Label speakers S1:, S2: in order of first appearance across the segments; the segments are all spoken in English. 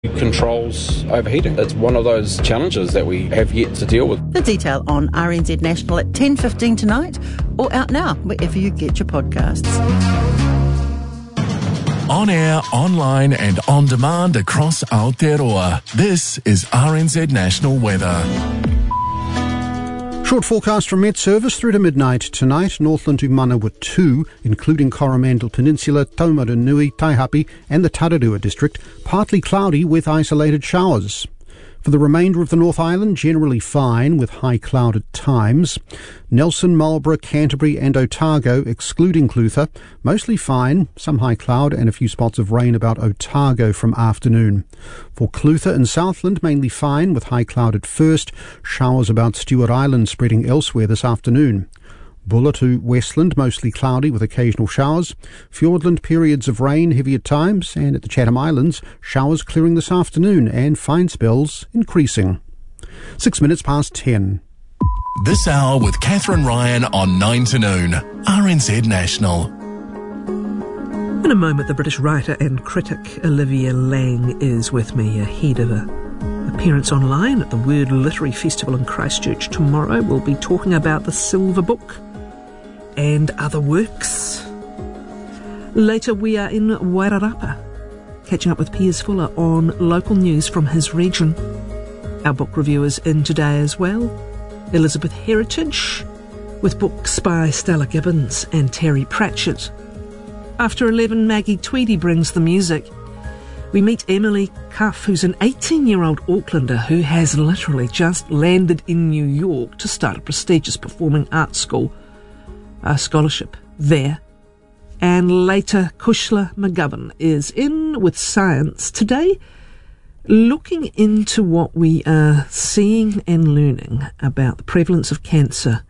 S1: controls overheating. It's one of those challenges that we have yet to deal with.
S2: The detail on RNZ National at 10:15 tonight, or out now wherever you get your podcasts.
S3: On air, online and on demand across Aotearoa. This is RNZ National Weather.
S4: Short forecast from Met Service through to midnight tonight. Northland to Manawa 2, including Coromandel Peninsula, Taumarunui, Taihape and the Tararua district. Partly cloudy with isolated showers. For the remainder of the North Island, generally fine with high cloud at times. Nelson, Marlborough, Canterbury and Otago, excluding Clutha, mostly fine, some high cloud and a few spots of rain about Otago from afternoon. For Clutha and Southland, mainly fine with high cloud at first, showers about Stewart Island spreading elsewhere this afternoon. Bulla to Westland, mostly cloudy with occasional showers. Fiordland, periods of rain, heavy at times. And at the Chatham Islands, showers clearing this afternoon and fine spells increasing. 6 minutes past 10.
S3: This hour with Catherine Ryan on 9 to noon. RNZ National.
S5: In a moment, the British writer and critic Olivia Laing is with me ahead of her appearance online at the Word Literary Festival in Christchurch tomorrow. We'll be talking about the Silver Book and other works. Later we are in Wairarapa, catching up with Piers Fuller on local news from his region. Our book review is in today as well. Elizabeth Heritage, with books by Stella Gibbons and Terry Pratchett. After 11, Maggie Tweedy brings the music. We meet Emily Cuff, who's an 18-year-old Aucklander who has literally just landed in New York to start a prestigious performing arts school. A scholarship there. And later, Kushla McGovern is in with Science today, looking into what we are seeing and learning about the prevalence of cancer,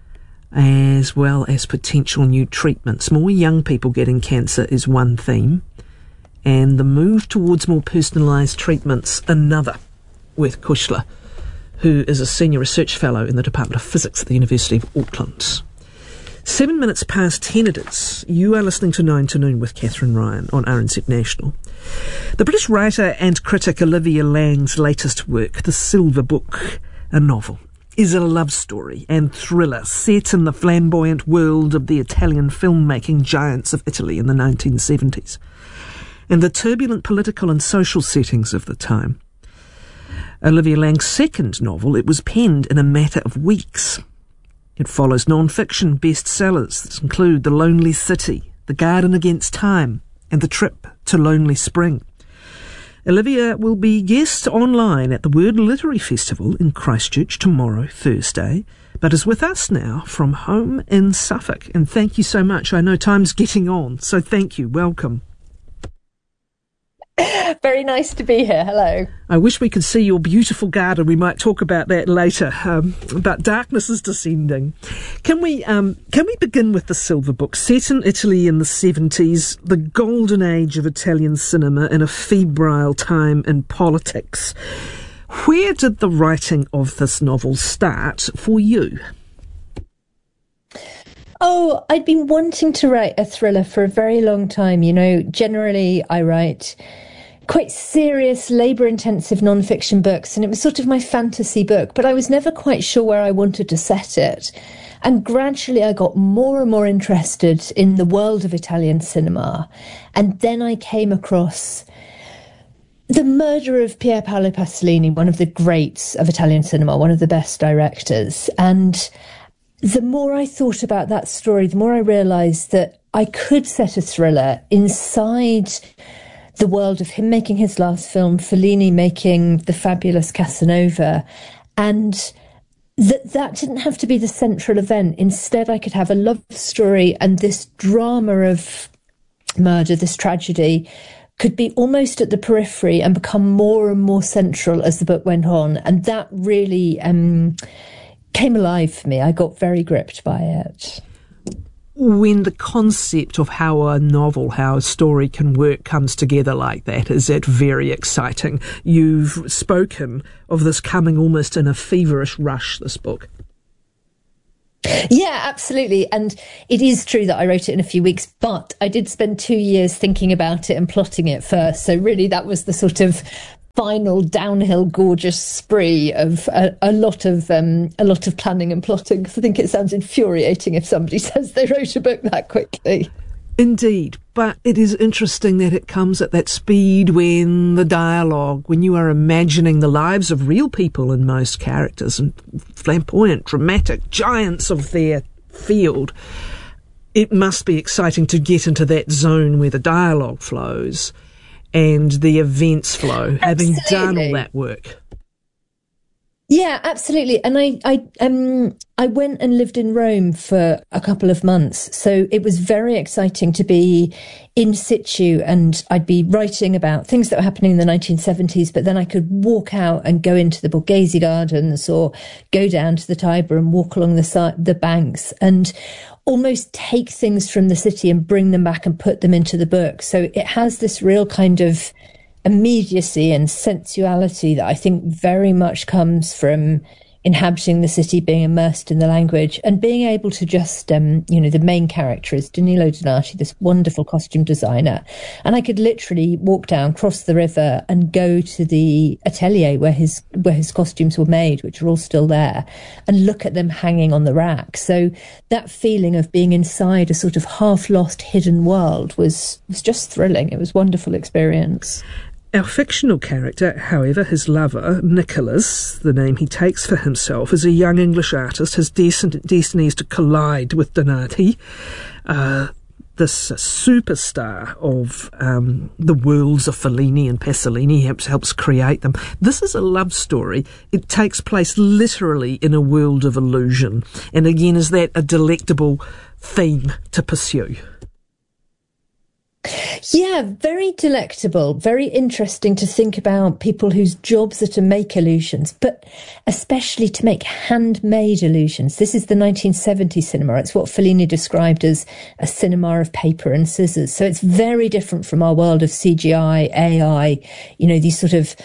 S5: as well as potential new treatments. More young people getting cancer is one theme, and the move towards more personalised treatments another, with Kushla, who is a senior research fellow in the Department of Physics at the University of Auckland. 7 minutes past 10 it is. You are listening to 9 to Noon with Catherine Ryan on RNZ National. The British writer and critic Olivia Laing's latest work, The Silver Book, a novel, is a love story and thriller set in the flamboyant world of the Italian filmmaking giants of Italy in the 1970s and the turbulent political and social settings of the time. Olivia Laing's second novel, it was penned in a matter of weeks. It follows non-fiction bestsellers that include The Lonely City, The Garden Against Time, and The Trip to Lonely Spring. Olivia will be guest online at the Word Literary Festival in Christchurch tomorrow, Thursday, but is with us now from home in Suffolk. And thank you so much. I know time's getting on, so thank you. Welcome.
S6: Very nice to be here. Hello.
S5: I wish we could see your beautiful garden. We might talk about that later. But darkness is descending. Can we begin with The Silver Book? Set in Italy in the 70s, the golden age of Italian cinema in a febrile time in politics. Where did the writing of this novel start for you?
S6: Oh, I'd been wanting to write a thriller for a very long time. You know, generally I write quite serious, labour-intensive non-fiction books, and it was sort of my fantasy book, but I was never quite sure where I wanted to set it. And gradually I got more and more interested in the world of Italian cinema. And then I came across the murder of Pier Paolo Pasolini, one of the greats of Italian cinema, one of the best directors. And the more I thought about that story, the more I realised that I could set a thriller inside the world of him making his last film, Fellini making The Fabulous Casanova, and that didn't have to be the central event. Instead, I could have a love story, and this drama of murder, this tragedy, could be almost at the periphery and become more and more central as the book went on. And that really came alive for me. I got very gripped by it.
S5: When the concept of how a novel, how a story can work comes together like that, is it very exciting? You've spoken of this coming almost in a feverish rush, this book.
S6: Yeah, absolutely. And it is true that I wrote it in a few weeks, but I did spend 2 years thinking about it and plotting it first. So really that was the sort of final downhill gorgeous spree of a lot of planning and plotting, because I think it sounds infuriating if somebody says they wrote a book that quickly.
S5: Indeed, but it is interesting that it comes at that speed when the dialogue, when you are imagining the lives of real people in most characters, and flamboyant, dramatic giants of their field. It must be exciting to get into that zone where the dialogue flows and the events flow, having done all that work.
S6: Yeah, absolutely. And I went and lived in Rome for a couple of months. So it was very exciting to be in situ, and I'd be writing about things that were happening in the 1970s, but then I could walk out and go into the Borghese Gardens or go down to the Tiber and walk along the banks and almost take things from the city and bring them back and put them into the book. So it has this real kind of immediacy and sensuality that I think very much comes from inhabiting the city, being immersed in the language, and being able to just, the main character is Danilo Donati, this wonderful costume designer. And I could literally walk down, cross the river and go to the atelier where his costumes were made, which are all still there, and look at them hanging on the rack. So that feeling of being inside a sort of half-lost hidden world was just thrilling. It was a wonderful experience.
S5: Our fictional character, however, his lover, Nicholas, the name he takes for himself, is a young English artist. His destiny is to collide with Donati, this superstar of the worlds of Fellini and Pasolini, helps create them. This is a love story. It takes place literally in a world of illusion. And again, is that a delectable theme to pursue?
S6: Yeah, very delectable, very interesting to think about people whose jobs are to make illusions, but especially to make handmade illusions. This is the 1970s cinema. It's what Fellini described as a cinema of paper and scissors. So it's very different from our world of CGI, AI, these sort of,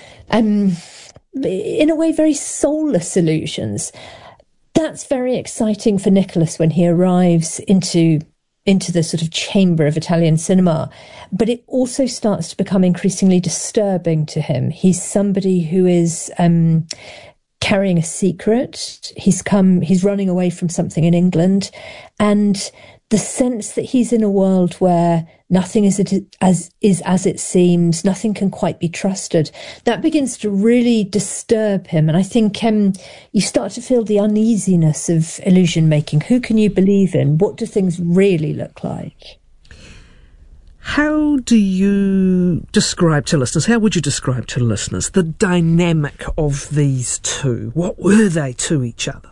S6: in a way, very soulless illusions. That's very exciting for Nicholas when he arrives into the sort of chamber of Italian cinema, but it also starts to become increasingly disturbing to him. He's somebody who is carrying a secret. He's running away from something in England, and the sense that he's in a world where nothing is as it seems, nothing can quite be trusted, that begins to really disturb him. And I think you start to feel the uneasiness of illusion making. Who can you believe in? What do things really look like?
S5: How do you describe to listeners, how would you describe to listeners the dynamic of these two? What were they to each other?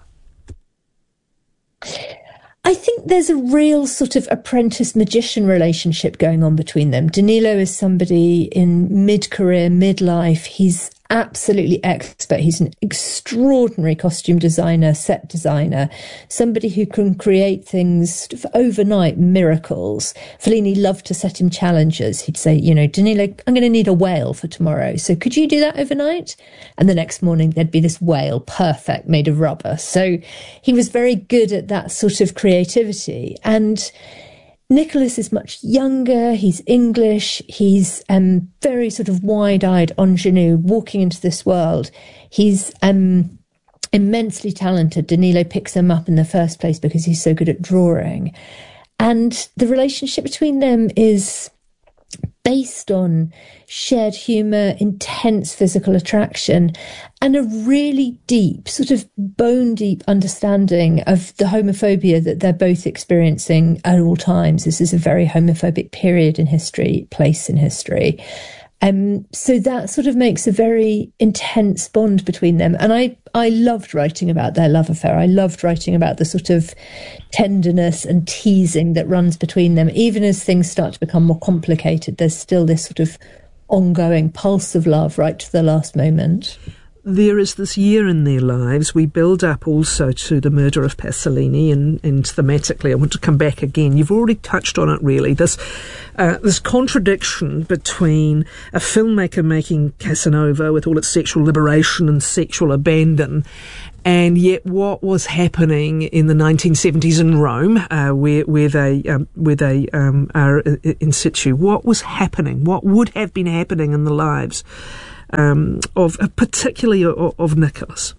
S6: I think there's a real sort of apprentice-magician relationship going on between them. Danilo is somebody in mid-career, midlife. He's absolutely expert. He's an extraordinary costume designer, set designer, somebody who can create things overnight, miracles. Fellini loved to set him challenges. He'd say, Danilo, I'm going to need a whale for tomorrow. So could you do that overnight? And the next morning there'd be this whale, perfect, made of rubber. So he was very good at that sort of creativity. And Nicholas is much younger, he's English, he's very sort of wide-eyed ingenue walking into this world. He's immensely talented. Danilo picks him up in the first place because he's so good at drawing. And the relationship between them is based on shared humour, intense physical attraction, and a really deep, sort of bone-deep understanding of the homophobia that they're both experiencing at all times. This is a very homophobic period in history, place in history. So that sort of makes a very intense bond between them. And I loved writing about their love affair. I loved writing about the sort of tenderness and teasing that runs between them. Even as things start to become more complicated, there's still this sort of ongoing pulse of love right to the last moment.
S5: There is this year in their lives. We build up also to the murder of Pasolini, and thematically I want to come back again. You've already touched on it, really. This contradiction between a filmmaker making Casanova with all its sexual liberation and sexual abandon, and yet what was happening in the 1970s in Rome, where they are in situ. What was happening? What would have been happening in the lives particularly of Nicholas?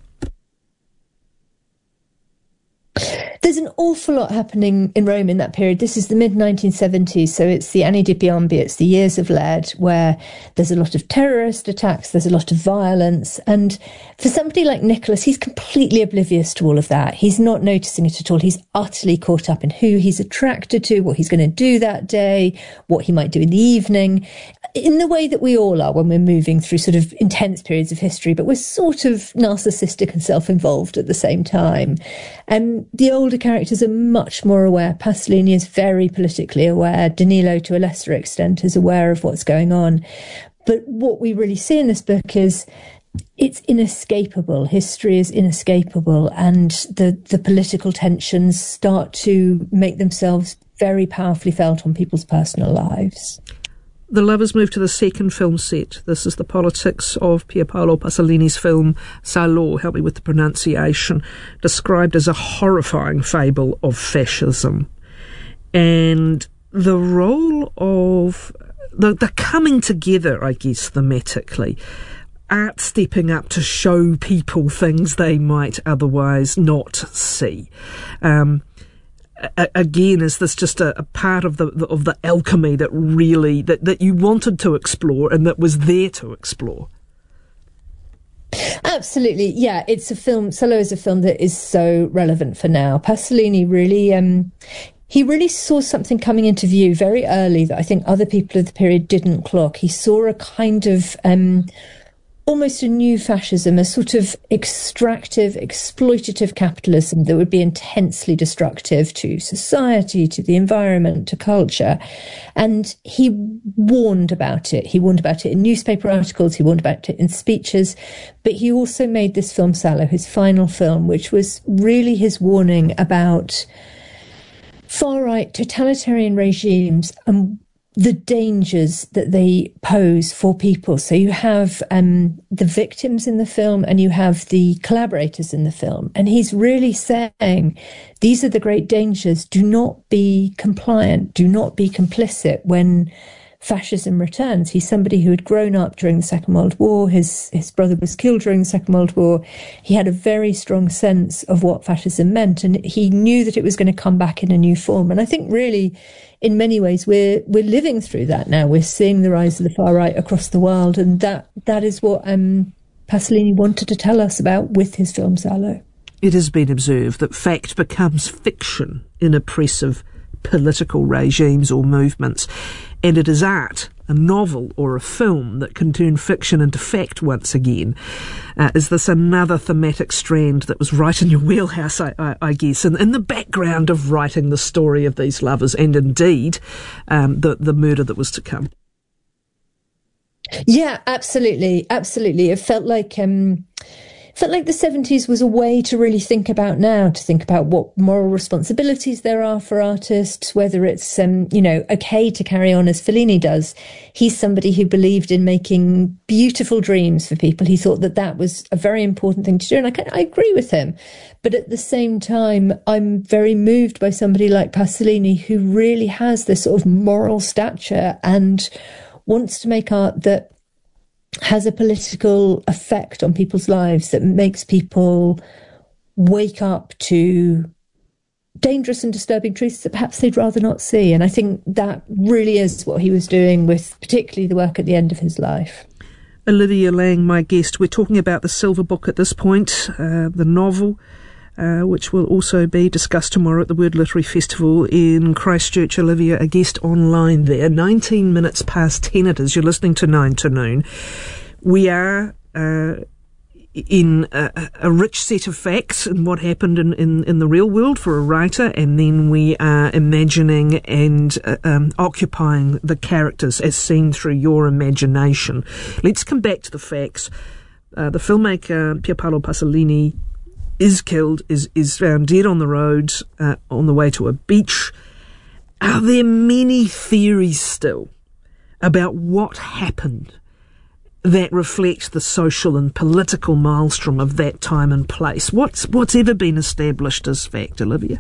S6: There's an awful lot happening in Rome in that period. This is the mid-1970s, so it's the Anni di Piombi, it's the years of lead, where there's a lot of terrorist attacks, there's a lot of violence. And for somebody like Nicholas, he's completely oblivious to all of that. He's not noticing it at all. He's utterly caught up in who he's attracted to, what he's going to do that day, what he might do in the evening, in the way that we all are when we're moving through sort of intense periods of history, but we're sort of narcissistic and self-involved at the same time. The older characters are much more aware. Pasolini is very politically aware. Danilo, to a lesser extent, is aware of what's going on. But what we really see in this book is it's inescapable. History is inescapable, and the political tensions start to make themselves very powerfully felt on people's personal lives.
S5: The lovers move to the second film set. This is the politics of Pierpaolo Pasolini's film Salò, help me with the pronunciation, described as a horrifying fable of fascism. And the role of the coming together, I guess, thematically, art stepping up to show people things they might otherwise not see. Again, is this just a part of the alchemy that really that you wanted to explore and that was there to explore?
S6: Absolutely, yeah. It's a film. Salò is a film that is so relevant for now. Pasolini really, he really saw something coming into view very early that I think other people of the period didn't clock. He saw a kind of almost a new fascism, a sort of extractive, exploitative capitalism that would be intensely destructive to society, to the environment, to culture. And he warned about it. He warned about it in newspaper articles, he warned about it in speeches, but he also made this film, Salò, his final film, which was really his warning about far-right totalitarian regimes and the dangers that they pose for people. So you have the victims in the film and you have the collaborators in the film. And he's really saying, these are the great dangers. Do not be compliant. Do not be complicit when fascism returns. He's somebody who had grown up during the Second World War. His brother was killed during the Second World War. He had a very strong sense of what fascism meant, and he knew that it was going to come back in a new form. And I think really, in many ways, we're living through that now. We're seeing the rise of the far right across the world, and that is what Pasolini wanted to tell us about with his film Salò.
S5: It has been observed that fact becomes fiction in oppressive political regimes or movements, and it is art, a novel or a film, that can turn fiction into fact once again. Is this another thematic strand that was right in your wheelhouse, I guess, and in the background of writing the story of these lovers and indeed the murder that was to come?
S6: Yeah, absolutely. It felt like the 70s was a way to really think about now, to think about what moral responsibilities there are for artists, whether it's, okay to carry on as Fellini does. He's somebody who believed in making beautiful dreams for people. He thought that was a very important thing to do. And I agree with him. But at the same time, I'm very moved by somebody like Pasolini, who really has this sort of moral stature and wants to make art that has a political effect on people's lives, that makes people wake up to dangerous and disturbing truths that perhaps they'd rather not see. And I think that really is what he was doing with particularly the work at the end of his life.
S5: Olivia Laing, my guest. We're talking about The Silver Book at this point, the novel, which will also be discussed tomorrow at the World Literary Festival in Christchurch. Olivia, a guest online there. 19 minutes past 10 it is. You're listening to 9 to Noon. We are in a rich set of facts and what happened in the real world for a writer, and then we are imagining and occupying the characters as seen through your imagination. Let's come back to the facts. The filmmaker Pierpaolo Pasolini is killed, is found dead on the road on the way to a beach. Are there many theories still about what happened that reflect the social and political maelstrom of that time and place? What's ever been established as fact, Olivia?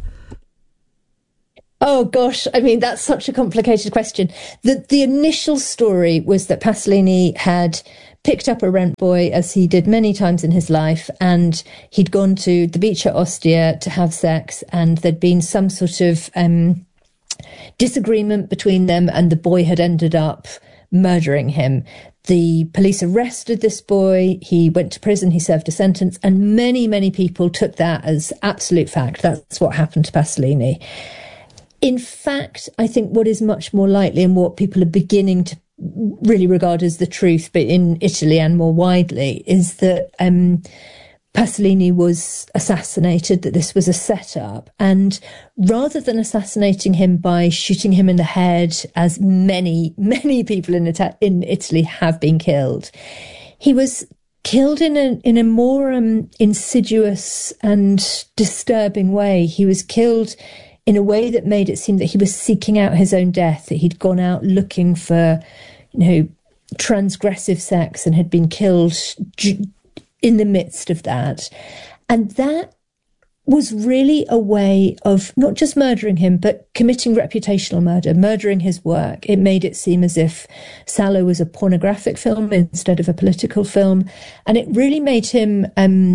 S6: Oh gosh, I mean, that's such a complicated question. The initial story was that Pasolini had picked up a rent boy, as he did many times in his life, and he'd gone to the beach at Ostia to have sex, and there'd been some sort of disagreement between them, and the boy had ended up murdering him. The police arrested this boy. He went to prison. He served a sentence, and many, many people took that as absolute fact. That's what happened to Pasolini. In fact, I think what is much more likely, and what people are beginning to really regard as the truth, but in Italy and more widely, is that Pasolini was assassinated, that this was a setup. And rather than assassinating him by shooting him in the head, as many, many people in Italy have been killed, he was killed in a more insidious and disturbing way. He was killed in a way that made it seem that he was seeking out his own death, that he'd gone out looking for, transgressive sex and had been killed in the midst of that. And that was really a way of not just murdering him, but committing reputational murder, murdering his work. It made it seem as if Salò was a pornographic film instead of a political film. And it really made him,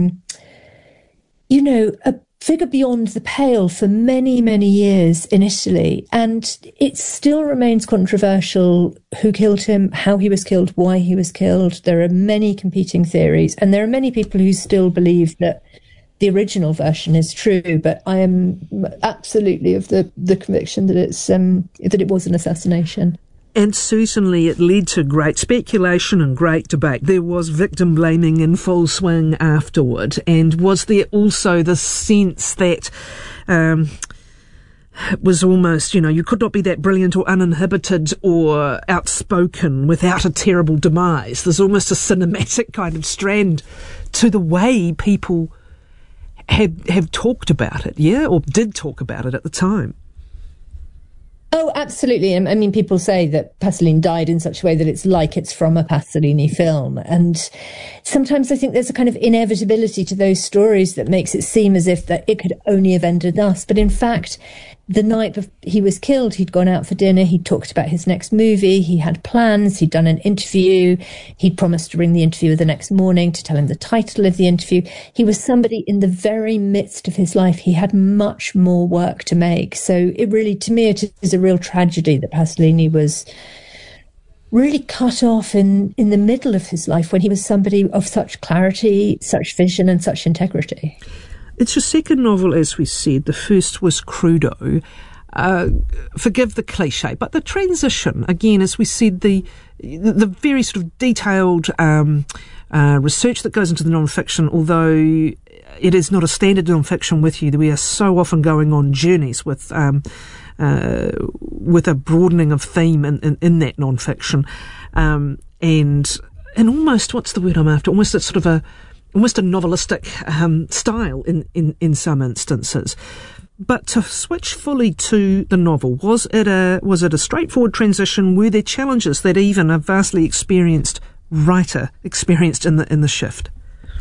S6: a figure beyond the pale for many, many years in Italy. And it still remains controversial who killed him, how he was killed, why he was killed. There are many competing theories, and there are many people who still believe that the original version is true, but I am absolutely of the conviction that that it was an assassination.
S5: And certainly it led to great speculation and great debate. There was victim blaming in full swing afterward. And was there also the sense that it was almost, you could not be that brilliant or uninhibited or outspoken without a terrible demise? There's almost a cinematic kind of strand to the way people have talked about it, yeah, or did talk about it at the time.
S6: Oh, absolutely. I mean, people say that Pasolini died in such a way that it's like it's from a Pasolini film. And sometimes I think there's a kind of inevitability to those stories that makes it seem as if that it could only have ended thus. But in fact, the night he was killed, he'd gone out for dinner. He'd talked about his next movie. He had plans. He'd done an interview. He'd promised to ring the interviewer the next morning to tell him the title of the interview. He was somebody in the very midst of his life. He had much more work to make. So it really, to me, it is a real tragedy that Pasolini was really cut off in the middle of his life when he was somebody of such clarity, such vision and such integrity.
S5: It's your second novel, as we said. The first was Crudo. Forgive the cliche, but the transition, again, as we said, the very sort of detailed research that goes into the non-fiction, although it is not a standard non-fiction with you, we are so often going on journeys with a broadening of theme in that non-fiction, and almost, what's the word I'm after? Almost a sort of almost a novelistic style in some instances. But to switch fully to the novel, was it a straightforward transition? Were there challenges that even a vastly experienced writer experienced in the shift?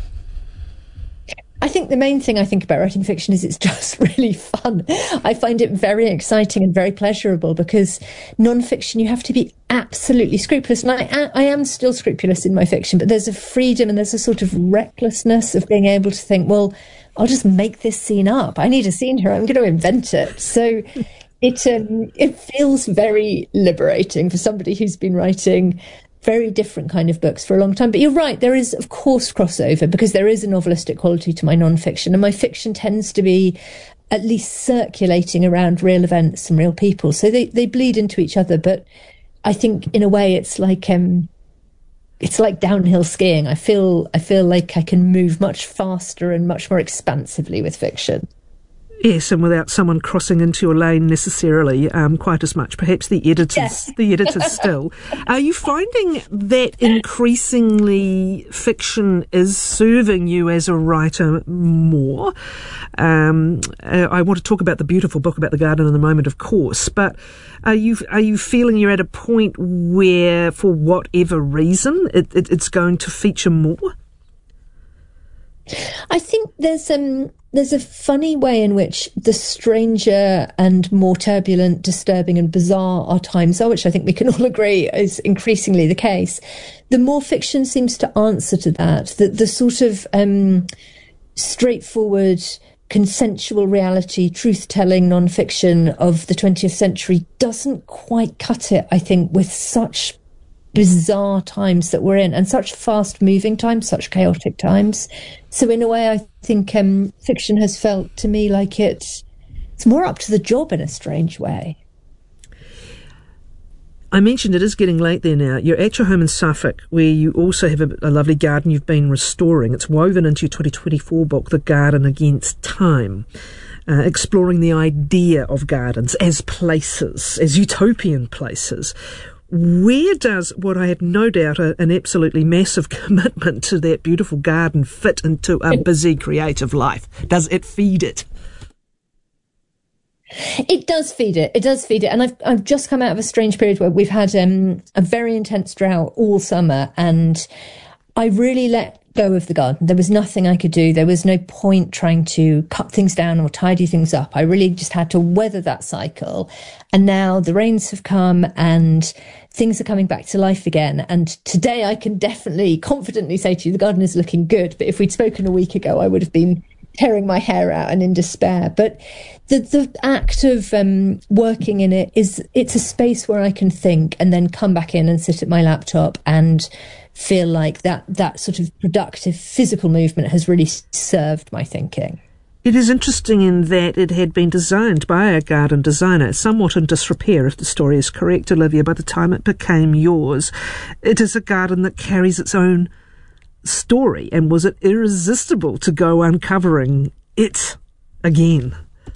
S6: I think the main thing I think about writing fiction is it's just really fun. I find it very exciting and very pleasurable, because non-fiction, you have to be absolutely scrupulous. And I am still scrupulous in my fiction, but there's a freedom and there's a sort of recklessness of being able to think, well, I'll just make this scene up. I need a scene here. I'm going to invent it. So it feels very liberating for somebody who's been writing very different kind of books for a long time. But you're right, there is, of course, crossover, because there is a novelistic quality to my non-fiction, and my fiction tends to be at least circulating around real events and real people. So they bleed into each other. But I think in a way it's like downhill skiing. I feel like I can move much faster and much more expansively with fiction.
S5: Yes, and without someone crossing into your lane necessarily quite as much. Perhaps the editors,
S6: yes.
S5: The editors still. Are you finding that increasingly fiction is serving you as a writer more? I want to talk about the beautiful book about the garden in a moment, of course, but are you feeling you're at a point where, for whatever reason, it's going to feature more?
S6: I think there's a funny way in which the stranger and more turbulent, disturbing and bizarre our times are, which I think we can all agree is increasingly the case. The more fiction seems to answer to that, the sort of straightforward, consensual reality, truth-telling non-fiction of the 20th century doesn't quite cut it, I think, with such bizarre times that we're in, and such fast-moving times, such chaotic times. So in a way, I think fiction has felt to me like it's more up to the job in a strange way.
S5: I mentioned it is getting late there now. You're at your home in Suffolk, where you also have a lovely garden you've been restoring. It's woven into your 2024 book, The Garden Against Time, exploring the idea of gardens as places, as utopian places. Where does what I have no doubt an absolutely massive commitment to that beautiful garden fit into a busy creative life? Does it feed it?
S6: It does feed it. It does feed it. And I've just come out of a strange period where we've had a very intense drought all summer, and I really let go of the garden. There was nothing I could do. There was no point trying to cut things down or tidy things up. I really just had to weather that cycle. And now the rains have come and things are coming back to life again. And today I can definitely confidently say to you, the garden is looking good. But if we'd spoken a week ago, I would have been tearing my hair out and in despair. But the act of working in it it's a space where I can think and then come back in and sit at my laptop and feel like that sort of productive physical movement has really served my thinking.
S5: It is interesting in that it had been designed by a garden designer, somewhat in disrepair, if the story is correct, Olivia, by the time it became yours. It is a garden that carries its own story, and was it irresistible to go uncovering it again?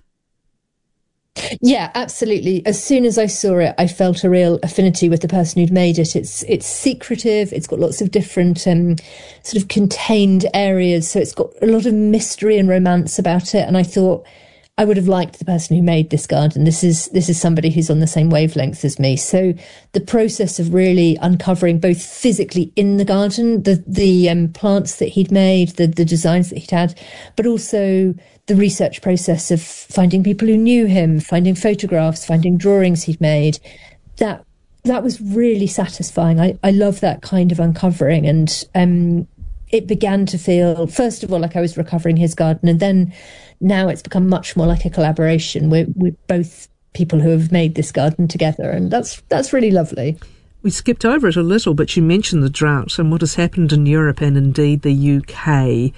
S6: Yeah, absolutely. As soon as I saw it, I felt a real affinity with the person who'd made it. It's secretive. It's got lots of different sort of contained areas. So it's got a lot of mystery and romance about it. And I thought I would have liked the person who made this garden. This is somebody who's on the same wavelength as me. So the process of really uncovering both physically in the garden, the plants that he'd made, the designs that he'd had, but also the research process of finding people who knew him, finding photographs, finding drawings he'd made, that was really satisfying. I love that kind of uncovering. And it began to feel, first of all, like I was recovering his garden, and then now it's become much more like a collaboration. We're both people who have made this garden together, and that's really lovely.
S5: We skipped over it a little, but you mentioned the drought and what has happened in Europe and indeed the UK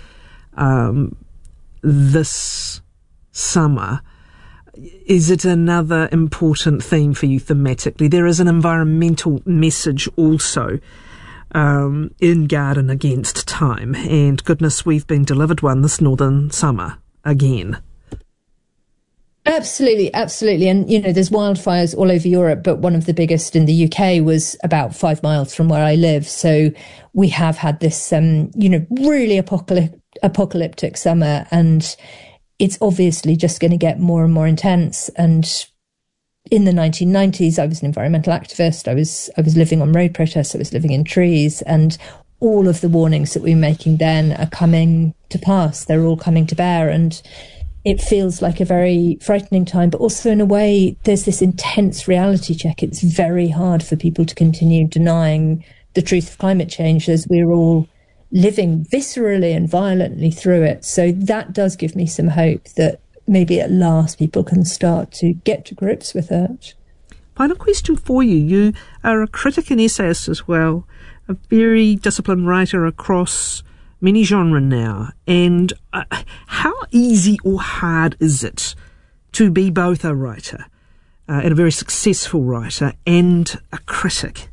S5: this summer. Is it another important theme for you thematically? There is an environmental message also in Garden Against Time, and goodness, we've been delivered one this northern summer again.
S6: Absolutely. And, there's wildfires all over Europe, but one of the biggest in the UK was about 5 miles from where I live. So we have had this, really apocalyptic summer, and it's obviously just going to get more and more intense. And in the 1990s, I was an environmental activist. I was living on road protests. I was living in trees, and all of the warnings that we were making then are coming to pass. They're all coming to bear, and it feels like a very frightening time, but also in a way, there's this intense reality check. It's very hard for people to continue denying the truth of climate change as we're all living viscerally and violently through it. So that does give me some hope that maybe at last people can start to get to grips with it.
S5: Final question for you. You are a critic and essayist as well, a very disciplined writer across many genres now. And how easy or hard is it to be both a writer and a very successful writer and a critic?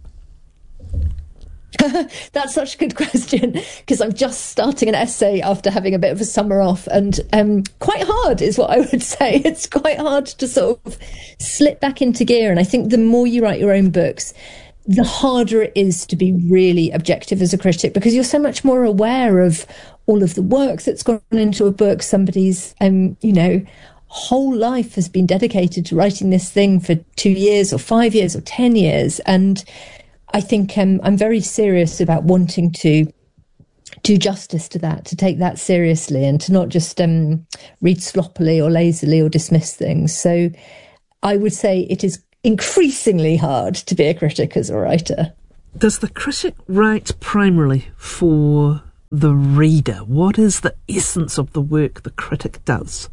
S6: That's such a good question, because I'm just starting an essay after having a bit of a summer off, and quite hard is what I would say. It's quite hard to sort of slip back into gear. And I think the more you write your own books, the harder it is to be really objective as a critic, because you're so much more aware of all of the work that's gone into a book. Somebody's, whole life has been dedicated to writing this thing for 2 years or 5 years or 10 years. And I think I'm very serious about wanting to do justice to that, to take that seriously and to not just read sloppily or lazily or dismiss things. So I would say it is increasingly hard to be a critic as a writer.
S5: Does the critic write primarily for the reader? What is the essence of the work the critic does?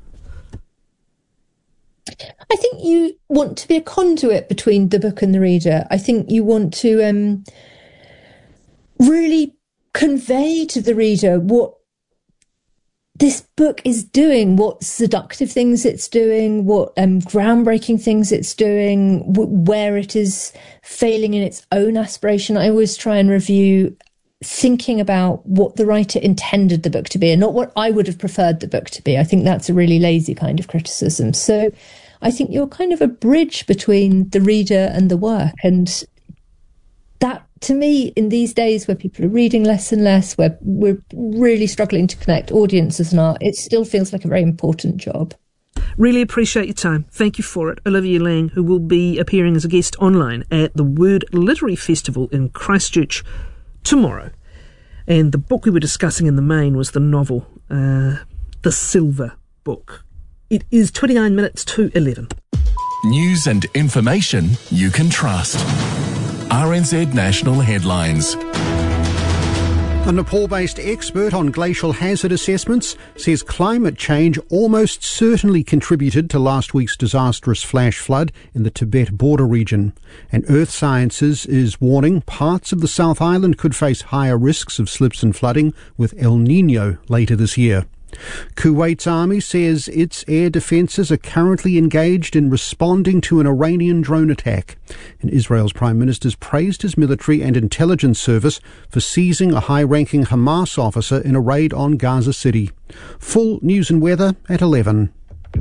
S6: I think you want to be a conduit between the book and the reader. I think you want to really convey to the reader what this book is doing, what seductive things it's doing, what groundbreaking things it's doing, where it is failing in its own aspiration. I always try and review thinking about what the writer intended the book to be and not what I would have preferred the book to be. I think that's a really lazy kind of criticism. So I think you're kind of a bridge between the reader and the work. And that, to me, in these days where people are reading less and less, where we're really struggling to connect audiences and art, it still feels like a very important job.
S5: Really appreciate your time. Thank you for it. Olivia Laing, who will be appearing as a guest online at the Word Literary Festival in Christchurch tomorrow. And the book we were discussing in the main was the novel, The Silver Book. It is 29 minutes to 11.
S3: News and information you can trust. RNZ National Headlines.
S4: A Nepal-based expert on glacial hazard assessments says climate change almost certainly contributed to last week's disastrous flash flood in the Tibet border region. And Earth Sciences is warning parts of the South Island could face higher risks of slips and flooding with El Niño later this year. Kuwait's army says its air defences are currently engaged in responding to an Iranian drone attack. And Israel's Prime Minister's praised his military and intelligence service for seizing a high-ranking Hamas officer in a raid on Gaza City. Full news and weather at 11.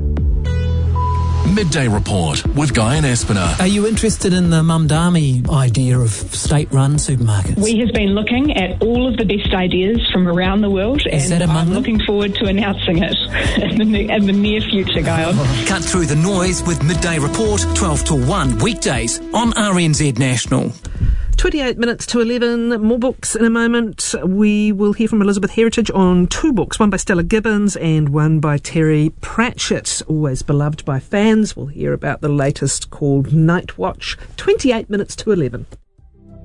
S3: Midday Report with Guy and Espiner.
S7: Are you interested in the Mumdami idea of state-run supermarkets?
S8: We have been looking at all of the best ideas from around the world, and I'm looking forward to announcing it in the near future, Guy.
S7: Cut through the noise with Midday Report, 12 to 1, weekdays on RNZ National.
S5: 28 minutes to 11. More books in a moment. We will hear from Elizabeth Heritage on two books, one by Stella Gibbons and one by Terry Pratchett, always beloved by fans. We'll hear about the latest called Night Watch. 28 minutes to 11.